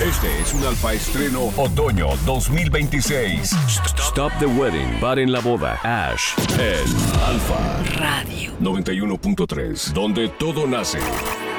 Este es un Alfa Estreno Otoño 2026. Stop the Wedding. Paren la boda. Ash. En Alfa Radio 91.3, donde todo nace.